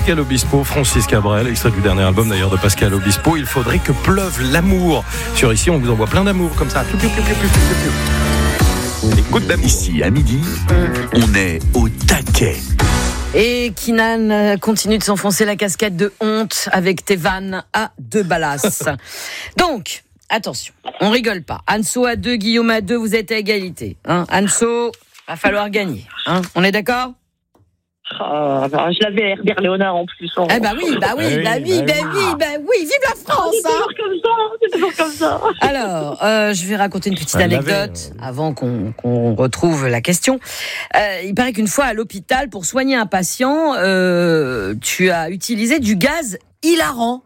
Pascal Obispo, Francis Cabrel, extrait du dernier album d'ailleurs de Pascal Obispo. Il faudrait que pleuve l'amour. Sur Ici, on vous envoie plein d'amour comme ça. Des gouttes d'amour. Ici, à midi, on est au taquet. Et Kinan continue de s'enfoncer la casquette de honte avec tes vannes à 2 balasses. Donc, attention, on rigole pas. Anso à 2, Guillaume à 2, vous êtes à égalité. Hein, Anso, va falloir gagner. Hein, on est d'accord ? Je l'avais Herbert Léonard en plus. Eh bah oui, vive la France. C'est toujours comme ça. Alors, je vais raconter une petite anecdote avant qu'on retrouve la question. Il paraît qu'une fois à l'hôpital, pour soigner un patient, tu as utilisé du gaz hilarant.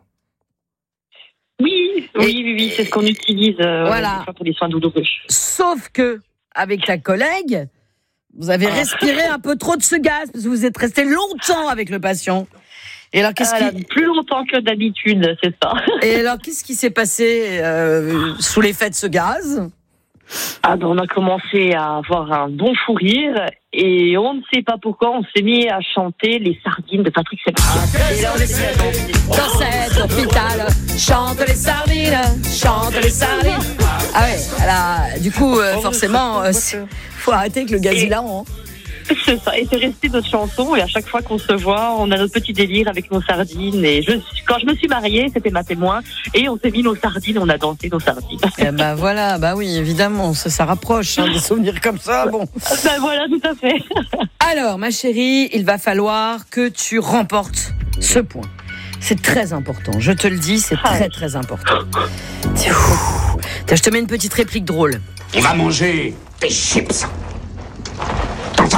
Oui, c'est ce qu'on utilise voilà. pour les soins douloureux. Sauf que, avec ta collègue, vous avez respiré un peu trop de ce gaz, parce que vous êtes resté longtemps avec le patient. Et alors, plus longtemps que d'habitude, c'est ça. Et alors, qu'est-ce qui s'est passé sous l'effet de ce gaz ? On a commencé à avoir un bon fou rire et on ne sait pas pourquoi on s'est mis à chanter les sardines de Patrick Sébastien. Et là, on s'est mis à danser. Dans cet hôpital, chante les sardines. Ah ouais, alors, du coup, forcément, faut arrêter avec le gaz hilarant. C'est ça, et c'est resté notre chanson, et à chaque fois qu'on se voit, on a notre petit délire avec nos sardines, et quand je me suis mariée, c'était ma témoin, et on s'est mis nos sardines, on a dansé nos sardines. Et voilà, oui, évidemment, ça rapproche, des souvenirs comme ça, bon. Voilà, tout à fait. Alors, ma chérie, il va falloir que tu remportes ce point. C'est très important, je te le dis, c'est très très important. Tiens, je te mets une petite réplique drôle. On va manger des chips. T'entends ?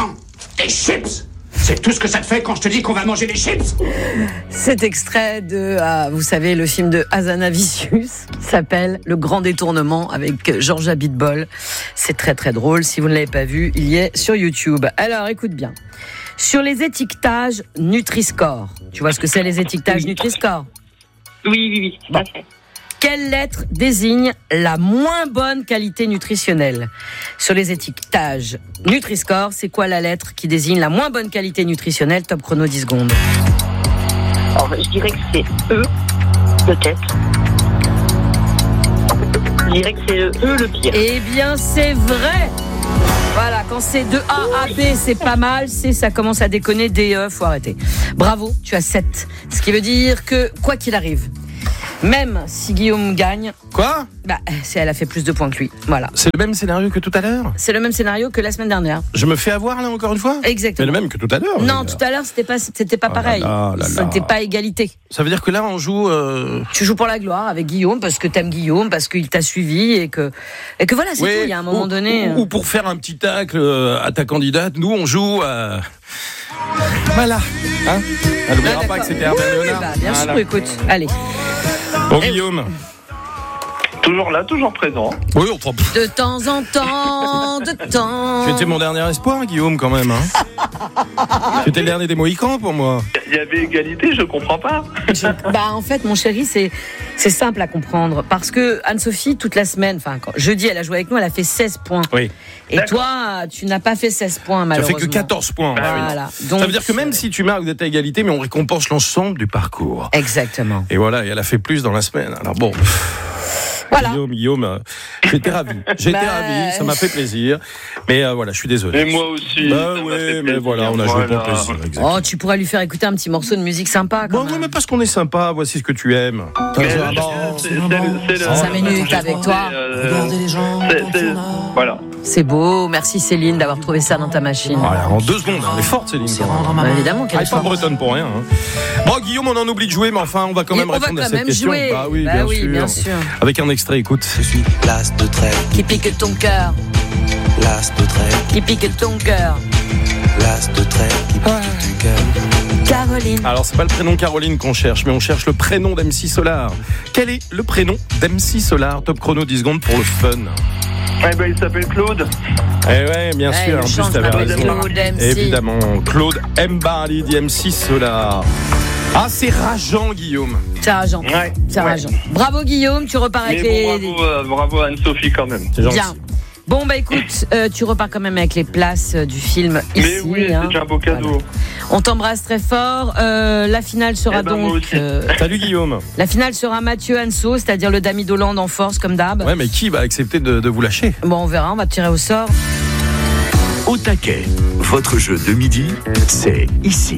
Des chips. C'est tout ce que ça te fait quand je te dis qu'on va manger des chips. Cet extrait de, vous savez, le film de Hazanavicius qui s'appelle Le Grand Détournement avec Georges Abitbol. C'est très très drôle. Si vous ne l'avez pas vu, il y est sur YouTube. Alors, écoute bien. Sur les étiquetages Nutri-Score, tu vois ce que c'est les étiquetages Nutri-Score ? Oui, tout à fait. Quelle lettre désigne la moins bonne qualité nutritionnelle ? Sur les étiquetages Nutri-Score, c'est quoi la lettre qui désigne la moins bonne qualité nutritionnelle ? Top chrono 10 secondes. Alors, je dirais que c'est E, peut-être. Je dirais que c'est E le pire. Eh bien, c'est vrai ! Voilà, quand c'est de A à B, c'est pas mal. C, ça commence à déconner. D, E, faut arrêter. Bravo, tu as 7. Ce qui veut dire que, quoi qu'il arrive, même si Guillaume gagne... Quoi ? Elle a fait plus de points que lui. Voilà. C'est le même scénario que tout à l'heure ? C'est le même scénario que la semaine dernière. Je me fais avoir là encore une fois ? Exactement. C'est le même que tout à l'heure ? Non, tout à l'heure, c'était pas pareil. C'était pas égalité. Ça veut dire que là, on joue... Tu joues pour la gloire avec Guillaume, parce que t'aimes Guillaume, parce qu'il t'a suivi, et que voilà, c'est tout. Il y a un moment donné... Ou pour faire un petit tacle à ta candidate, nous, on joue... Voilà. Hein ? Elle n'oubliera pas que c'était Herbert Léonard. Bien sûr, écoute. Allez. Bon, Guillaume. Toujours là, toujours présent. Oui, de temps en temps, Tu étais mon dernier espoir, Guillaume, quand même. Tu étais le dernier des Mohicans pour moi. Il y avait égalité, je comprends pas. En fait, mon chéri, c'est simple à comprendre. Parce que Anne-Sophie, toute la semaine, jeudi, elle a joué avec nous, elle a fait 16 points. Oui. Et toi, tu n'as pas fait 16 points, malheureusement. Tu as fait que 14 points. Voilà. Donc, ça veut dire que même si tu marques, vous êtes à égalité, mais on récompense l'ensemble du parcours. Exactement. Et voilà, et elle a fait plus dans la semaine. Alors bon... Voilà. Guillaume, j'étais ravi, ça m'a fait plaisir, mais voilà, je suis désolé. Et moi aussi. Mais voilà, on a joué pour plaisir. Exactement. Oh, tu pourrais lui faire écouter un petit morceau de musique sympa. Oui, mais parce qu'on est sympa, voici ce que tu aimes. 5 minutes avec toi. Regardez les gens. Voilà. C'est beau, merci Céline d'avoir trouvé ça dans ta machine. Voilà, en 2 secondes, elle est forte Céline. Évidemment qu'elle est forte. Pas bretonne pour rien. Bon, Guillaume, on en oublie de jouer, mais enfin, on va quand même répondre à cette question. Jouer. Oui, bien sûr. Avec un extrait, écoute. Je suis l'as de trait qui pique ton cœur. L'as de trait qui pique ton cœur. L'as de trait qui pique ton cœur. Caroline. Alors, c'est pas le prénom Caroline qu'on cherche, mais on cherche le prénom d'MC Solar. Quel est le prénom d'MC Solar ? Top chrono 10 secondes pour le fun. Il s'appelle Claude. Bien sûr, en plus t'avais raison. Évidemment, Claude Mbarli d'MC Solar. Ah, c'est rageant, Guillaume. C'est rageant. Rageant. Bravo, Guillaume, tu repars avec Bravo Anne-Sophie quand même. C'est gentil. Bien. Bon, bah écoute, tu repars quand même avec les places du film ici. Mais oui, c'est déjà un beau cadeau. Voilà. On t'embrasse très fort. La finale sera donc... Salut Guillaume. La finale sera Mathieu Anso, c'est-à-dire le Dami d'Hollande en force, comme d'hab. Ouais, mais qui va accepter de vous lâcher? Bon, on verra, on va tirer au sort. Au taquet, votre jeu de midi, c'est ici.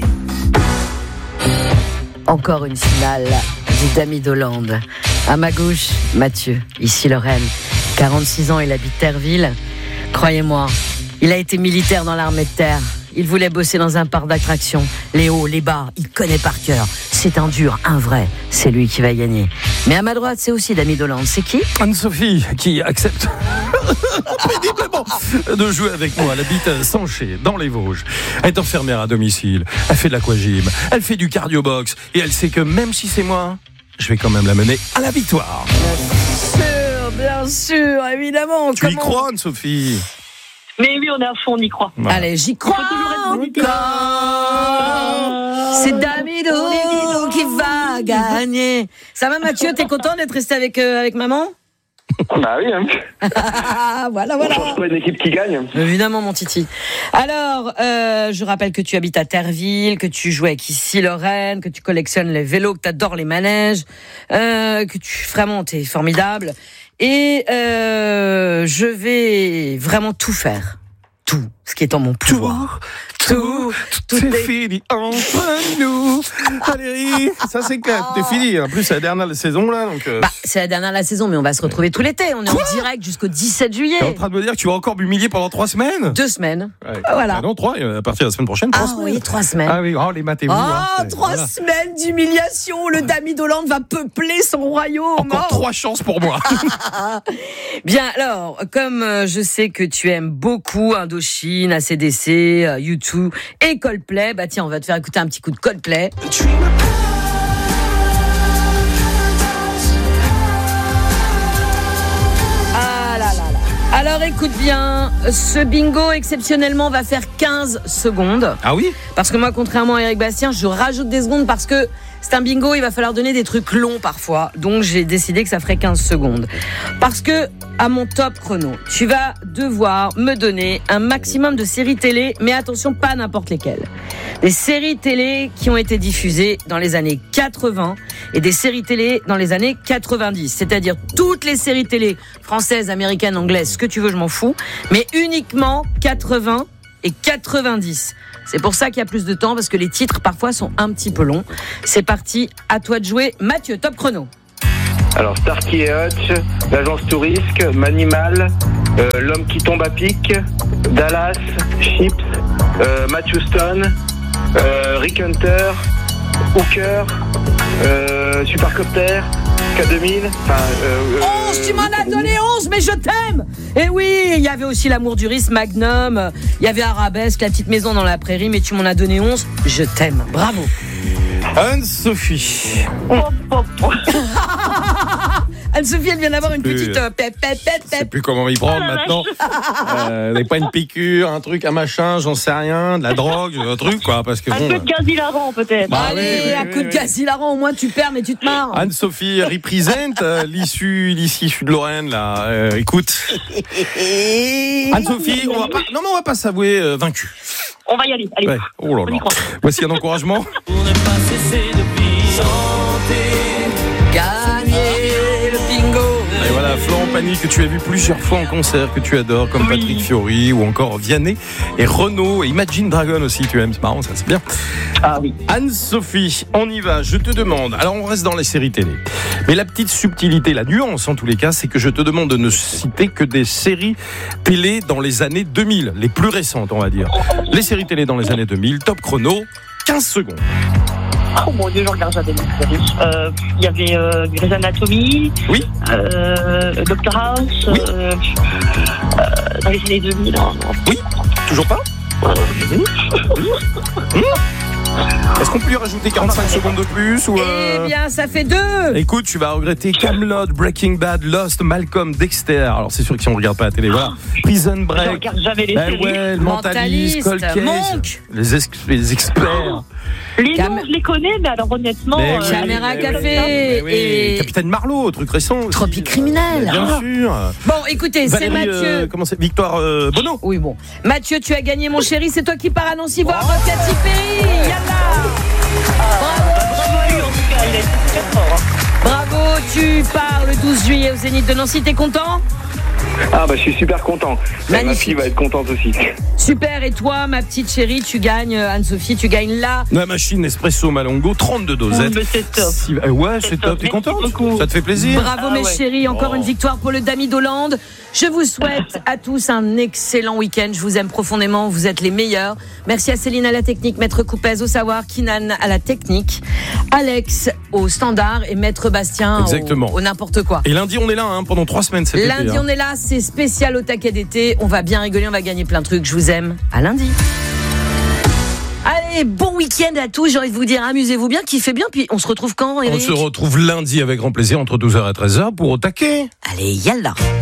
Encore une finale du Dami d'Hollande. À ma gauche, Mathieu, ici Lorraine. 46 ans, il habite Terreville. Croyez-moi, il a été militaire dans l'armée de terre. Il voulait bosser dans un parc d'attractions. Les hauts, les bas, il connaît par cœur. C'est un dur, un vrai. C'est lui qui va gagner. Mais à ma droite, c'est aussi Dami d'Hollande. C'est qui? Anne-Sophie, qui accepte péniblement de jouer avec moi. Elle habite Sanché, dans les Vosges. Elle est infirmière à domicile. Elle fait de l'aquagym. Elle fait du cardio-box. Et elle sait que même si c'est moi, je vais quand même la mener à la victoire. Bien sûr, évidemment. Tu y crois, Anne-Sophie? Mais oui, on est à fond, on y croit. Voilà. Allez, j'y crois encore. C'est Dami d'Hollande qui va gagner. Ça va, Mathieu? T'es content d'être resté avec maman? Bah oui, hein. Voilà. On change pas une équipe qui gagne. Évidemment, mon titi. Alors, je rappelle que tu habites à Terreville, que tu joues avec ici Lorraine, que tu collectionnes les vélos, que tu adores les manèges, que vraiment, t'es formidable. Et je vais vraiment tout faire. Tout ce qui est en mon pouvoir. Tout est fini entre nous. Valérie, ça c'est clair, tout est fini. En plus, c'est la dernière saison là. Donc, c'est la dernière de la saison, mais on va se retrouver tout l'été. On est en direct jusqu'au 17 juillet. T'es en train de me dire que tu vas encore m'humilier pendant 3 semaines? 2 semaines. Ouais. Voilà. Ah non, 3, à partir de la semaine prochaine, 3 semaines. Oui, 3 semaines. Ah oui, les maths et vous. 3 semaines d'humiliation. Le Dami d'Hollande va peupler son royaume. Encore 3 chances pour moi. Bien, alors, comme je sais que tu aimes beaucoup Indochine, AC/DC, U2 et Coldplay, bah tiens, on va te faire écouter un petit coup de Coldplay. Ah là là là. Alors écoute bien, ce bingo exceptionnellement va faire 15 secondes. Ah oui? Parce que moi, contrairement à Eric Bastien, je rajoute des secondes parce que c'est un bingo, il va falloir donner des trucs longs parfois. Donc j'ai décidé que ça ferait 15 secondes. Parce que, à mon top chrono, tu vas devoir me donner un maximum de séries télé, mais attention, pas n'importe lesquelles. Des séries télé qui ont été diffusées dans les années 80 et des séries télé dans les années 90. C'est-à-dire toutes les séries télé françaises, américaines, anglaises, ce que tu veux, je m'en fous. Mais uniquement 80 et 90. C'est pour ça qu'il y a plus de temps, parce que les titres parfois sont un petit peu longs. C'est parti, à toi de jouer. Mathieu, top chrono. Alors, Starkey et Hutch, l'agence Tourisque, Manimal, l'homme qui tombe à pic, Dallas, Chips, Matthew Stone, Rick Hunter, Hooker, Supercopter, K2000. 11, tu m'en as donné 11, mais je t'aime. Et oui, il y avait aussi l'amour du risque, Magnum, il y avait Arabesque, la petite maison dans la prairie, mais tu m'en as donné 11, je t'aime. Bravo. Anne-Sophie. Anne-Sophie, elle vient d'avoir une petite Je sais plus comment y prendre maintenant. Pas une piqûre, un truc, un machin, j'en sais rien, de la drogue, un truc quoi, parce que Un bon. peu de gaz hilarant peut-être. Allez, un coup de gaz hilarant, au moins tu perds, mais tu te marres. Anne-Sophie représente l'issue de Lorraine là. Écoute, Anne-Sophie, on va pas s'avouer vaincu. On va y aller. Allez. Ouais. Oh là là. Voici un encouragement. Pour ne pas cesser de chanter. Gagner le bingo. Et voilà, Florent Pagny que tu as vu plusieurs fois en concert, que tu adores, comme Oui. Patrick Fiori ou encore Vianney et Renaud et Imagine Dragon aussi, tu aimes, c'est marrant ça, c'est bien. Ah oui. Anne-Sophie, on y va, je te demande, alors on reste dans les séries télé, mais la petite subtilité, la nuance en tous les cas, c'est que je te demande de ne citer que des séries télé dans les années 2000, les plus récentes on va dire. Les séries télé dans les années 2000, top chrono, 15 secondes. Oh mon Dieu, je regarde jamais les séries. Il y avait Grey's Anatomy, Oui. Dr House, Oui. dans les années 2000. Oui, toujours pas. Est-ce qu'on peut lui rajouter 45 secondes de plus ou Eh bien, ça fait 2. Écoute, tu vas regretter Camelot, Breaking Bad, Lost, Malcolm, Dexter. Alors c'est sûr que si on regarde pas la télé, voilà. Prison Je Break. regarde jamais les séries. Ouais, le Mentaliste, Cold Case, Monk. les experts. Les noms, je les connais, mais alors honnêtement... Mais oui, Caméra mais Café oui. et Capitaine Marlowe, truc récent. aussi. Tropique Criminel. Bien sûr. Bon, écoutez, c'est Valérie, Mathieu. comment c'est Victoire Bono. Oui, bon. Mathieu, tu as gagné, mon chéri. C'est toi qui pars à Nancy voir Katy Perry. Yalla. Bravo à lui, en tout cas, il a été super fort. Bravo, tu pars le 12 juillet au Zénith de Nancy. T'es content? Ah bah je suis super content. Ma Magnifique. fille va être contente aussi. Super. Et toi, ma petite chérie, tu gagnes, Anne-Sophie, tu gagnes là. La machine Espresso Malongo, 32 dosettes. Oh, mais c'est top. Ouais, c'est top. T'es Merci contente? beaucoup. Ça te fait plaisir? Bravo, Ah mes ouais. chéris. Encore une victoire pour le Dami d'Hollande. Je vous souhaite à tous un excellent week-end. Je vous aime profondément. Vous êtes les meilleurs. Merci à Céline à la technique, Maître Coupez au savoir, Kinan à la technique, Alex au standard et Maître Bastien Exactement. au n'importe quoi. Et lundi, on est là pendant 3 semaines cet Lundi, été. on est là. C'est spécial au taquet d'été. On va bien rigoler. On va gagner plein de trucs. Je vous aime. À lundi. Allez, bon week-end à tous. J'ai envie de vous dire, amusez-vous bien, kiffez bien. Puis on se retrouve quand, On Eric? se retrouve lundi avec grand plaisir entre 12h et 13h pour Au taquet. Allez, yalla.